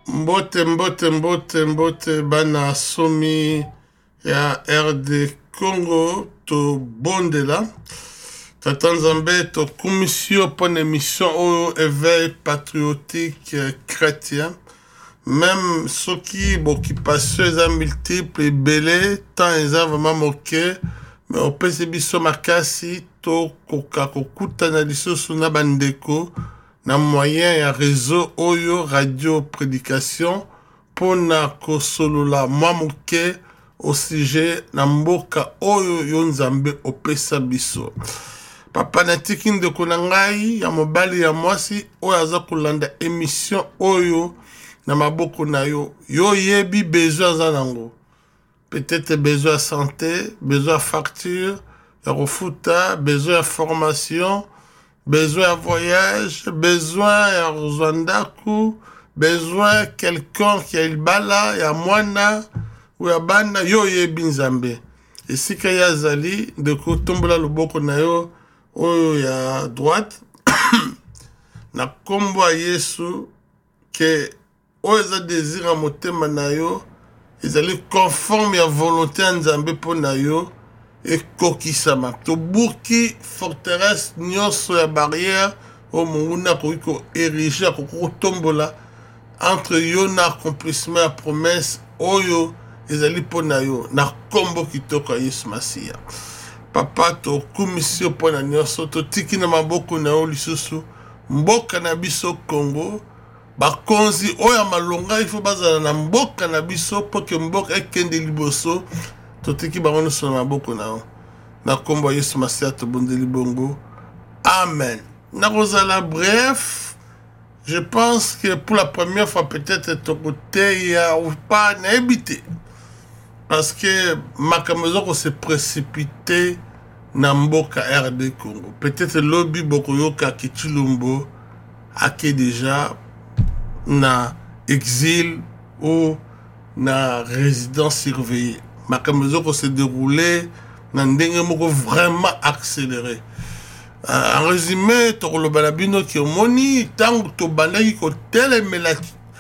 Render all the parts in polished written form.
Mbote bana somi ya RD Congo to bondela Tata Nzambe to commission pour une émission au éveil patriotique chrétien même ceux qui passent les multiples et belés tant ils ont vraiment moqué mais au PCB makasi to koka kokuta na lisusu na bandeko na moyen ya réseau oyo radio prédication pona kosolola mamuke au sujet na mboka oyo yo Nzambe opesa biso papa natiki ndeko na ngai ya mobali ya mwasi oyo aza kolanda émission oyo na maboko na yo yo yebi besoin za nango peut-être besoin de santé besoin de facture ya refuta besoin de formation besoin de voyage, besoin ya Rwanda, besoin quelqu'un qui a il bala, ya mwana, ou ya bana, yo ye binzambe. Et si kaya zali, de ko tombola loboko na yo, oyo ya droite, na kombo a Yesu, que oyo za désir a motema na yo, ezali conforme ya volonté ya Nzambe po na yo, et kokisama to buki forteresse nyonso ya barrière o munguna ko ériger ko tombola entre yo na accomplissement ya promesse oyo ezali pona yo na kombo kitoko Yesu Masia papa to commission pona nyonso to tiki na maboko na yo lisusu mboka na biso Congo bakonzi oyo malonga ifo bazala na mboka na biso po ke mboka ekende liboso totiki bango so na maboko na yo na kombo Yesu Masia to bondeli bongo amen na rozala bref je pense que pour la première fois peut-être ton côté ya ou pas na habité parce que makamezo ko se précipité na mboka RD Congo peut-être lobby boko yoka Kichilumbo ake déjà na exil ou na résidence surveillée makamezo ko se déroulé na ndenge moko vraiment accéléré en résumé to lo balabino ki omoni tango to bandaki ko telemela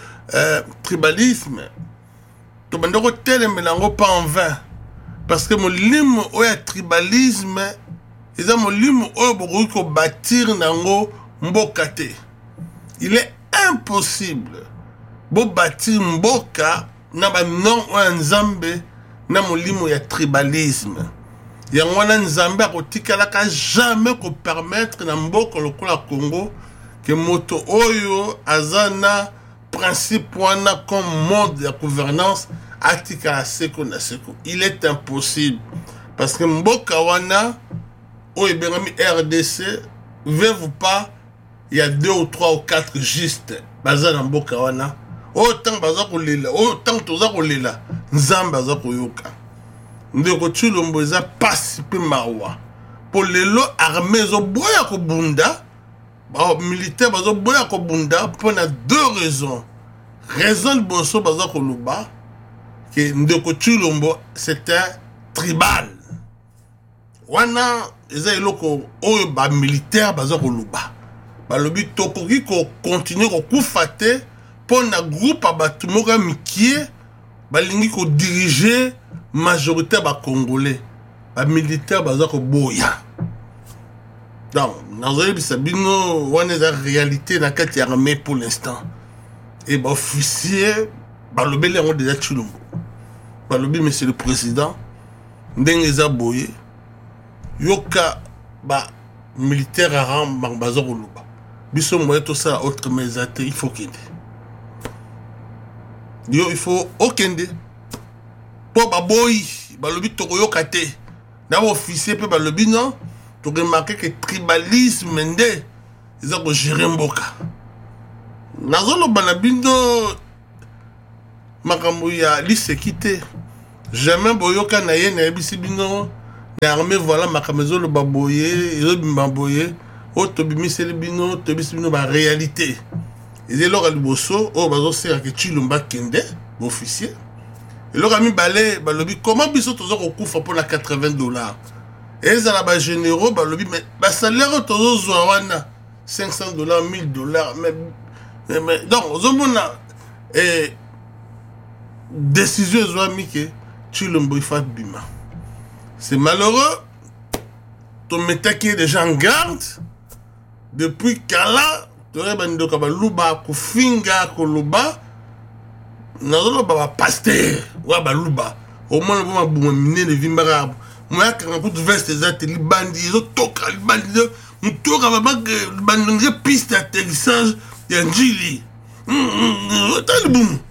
tribalisme to bandako telemela ngo pas en vain parce que molimo oya tribalisme eza molimo oyo bokoki ko bâtir nango mboka te il est impossible bo bâtir mboka na ba non oya Nzambe na molimo ya tribalisme yango wana Nzambe akotikalaka jamais ko permettre na mboka lokola Congo que moto oyo azana principe wana comme mode de gouvernance atikala seko na seko il est impossible parce que mboka wana oyo bengami RDC veut pas il y a 2 ou 3 ou 4 juste bazana mboka wana autant baza kolela autant toza kolela Nzambe aza koyoka ndeko Tshilombo eza pasi pe mawa po lelo armée zo boya ko bunda ba militaire bazo boya ko bunda pour na 2 raisons raison de boso baza ko luba que ndeko Tshilombo c'était tribal wana eza eloko oyo ba militaire baza ko luba ba lobi tokoki ko continuer ko kufate pour na groupe abatu moka mikie balingi ko diriger majorité ba congolais ba militaire baza ko boya donc nazoyi bisabino wana za réalité na kati ya armée pour l'instant et ba officier ba lobeli ngo déjà Tshilombo ba lobi monsieur le président ndenge za boye yoka ba militaire aram baza ko luba biso moye to ça autre mesate il faut kende yo il faut okende po baboyi balobi tokoyoka te na ba officier pe balobi non to remarquer que tribalisme nde eza ko gérer mboka nazoloba na bindo makambo ya lisekite jamais boyoka na ye na yebisi bino na armée voilà makambo ezoloba boye ezobima boye o tobimiseli bino tobisi bino ba réalité ezelo liboso o bazosera ke Tshilombo kende officier et le ami balé balobi comment biso tozo ko kufa pour la $80 et ça la ba généraux balobi mais ba salaire tozo zwa wana $500 $1000 mais donc ozomona Et décision ezwami ke Tshilombo ifa bima. C'est malheureux. Ton metaki déjà en garde. Depuis kala, tore bandoka baluba kufinga koloba. Nazoloba ba pasteur wa baluba. Au moins ba buma mine de vimbara. Moi quand pour veste ezate libandi zo toka libandi mutoka ba bandonge piste d'atterrissage ya njili. Talibum.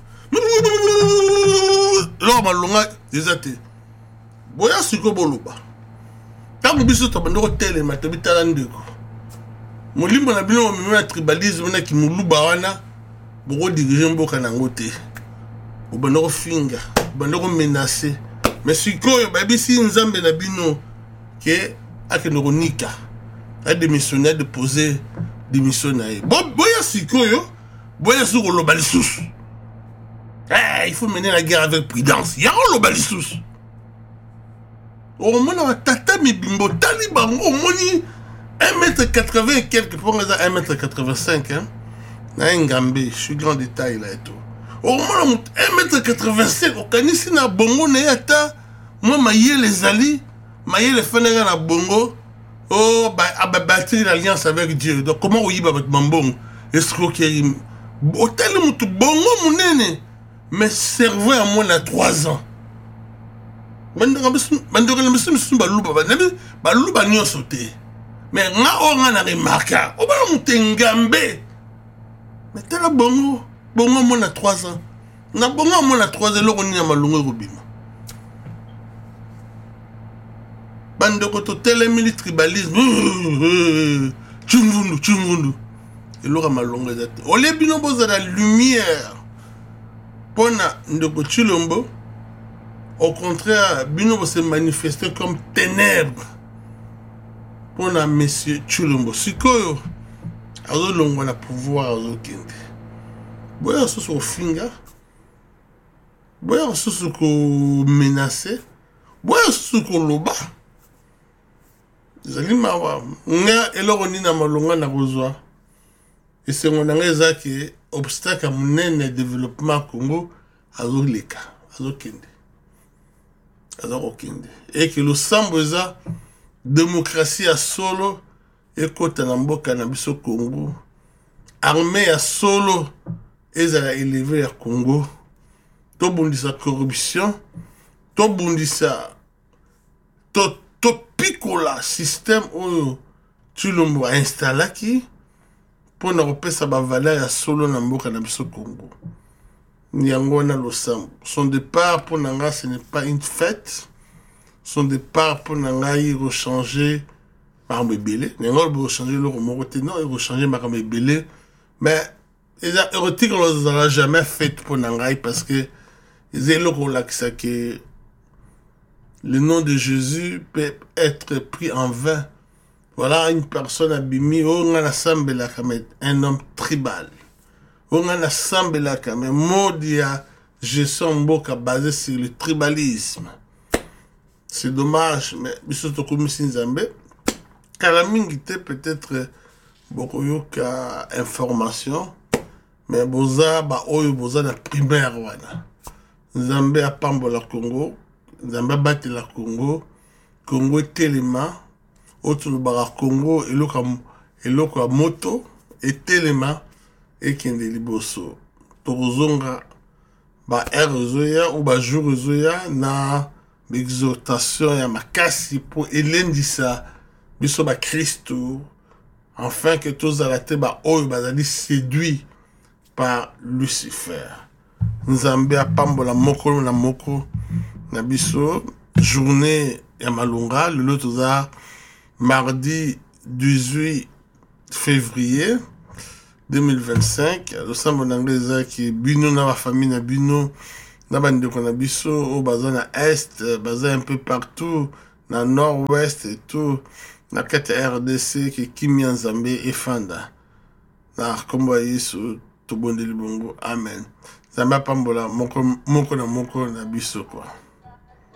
Là malonga ezate. Boya siko boluba. Tango biso to bandoko tele matabitala ndeko. Molimbo na bino na tribalisme na kimuluba wana boko diriger mboka nango te. Bandoko finga, bandoko menacer. Mais sikoyo babisi nzambe na bino ke akendoko nika. A démissionner de poser démission na ye. Boya sikoyo, boya siko loba lisusu. Il faut mener la guerre avec prudence. Ya loba lisusu. Au moins, tata mi bimbo taliban au moins 1m80 et quelques pour 1m85 hein. Na Ngambe, je suis grand détail là et tout. Au moins 1m85 au kanisi na bongo na yata moi maye les ali, maye les fenega na bongo. Oh bah bâtir l'alliance avec Dieu. Donc comment oui ba bambong escroquerie. Hôtel mutu bongo munene. Mais cerveau à moins de 3 ans. Bandora misu baluba baluba nyonso te. Mais nga na remarka o ba mutengambe. Mais tala bongo mo na 3 ans. Na bongo mo na 3 ans loko ni na malongo robima. Bandoko to tele tribalisme. Chungundu. Et loko malongo ezate. Ole bino boza la lumière. Pona ndoko Tshilombo. Au contraire, Bino se manifester comme ténèbres pour un monsieur Tshilombo. Sikoyo, azo longo na pouvoir azo kende. Boya soso au finga, boya soso ko menacer, boya soso ko loba. Zali mawa, nga eloko ni na malonga na kozwa. Et c'est mon angeza qui obstacle à mon développement Congo azo leka, azo kende. Et que le samboza démocratie à solo et kota na mboka na biso Congo armée à solo ezala élevé à Congo to bundisa corruption to bundisa to pikola système oyo Tshilombo a installaki pour na repesa ba valeur à solo na mboka na biso Congo. Nyangona Losambo. Son départ pour Nanga, ce n'est pas une fête. Son départ pour Nanga, il rechanger Maramebele. Nanga, il rechanger le Romoroté. Non, il rechanger Maramebele. Mais, il a érotique, on ne l'a jamais fait pour Nanga parce que, ils ont le que le nom de Jésus peut être pris en vain. Voilà une personne abîmée, on a un homme tribal. On a assemblé là quand même modia gestion mboka basé sur le tribalisme. C'est dommage mais bisoto comme Nzambe kalamingi te peut-être beaucoup yoka information mais boza ba oyo boza na primaire wana. Nzambe a pambola Congo, Nzambe bati la Congo telema autour bara Congo eloko moto et telema et kende liboso tozonga ba ezoya ou ba jour ezoya na exhortation ya makasi pour elendisa biso ba Christo afin que tous alate ba oyo bazali séduit par Lucifer. Nzambe apambola moko na moko na biso journée ya malunga le toza mardi 18 février 2025, le sambo n'anglais qui bino na la famille na bino na bande ko na biso au bazin na est, bazin un peu partout na nord-ouest et tout na kete RDC qui Kimia Nzambe et Fanda na kombo Yesu to bondeli bongo amen. Zamba pambola moko na biso quoi.